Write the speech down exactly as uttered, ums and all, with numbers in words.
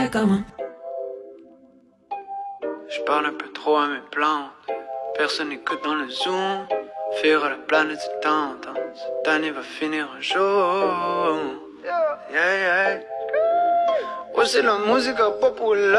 Je parle un peu trop à mes plantes. Personne n'écoute dans le zoom. Faire à la planète du temps. Cette année va finir un jour. Yeah, yeah. Ouais, c'est la musique populaire.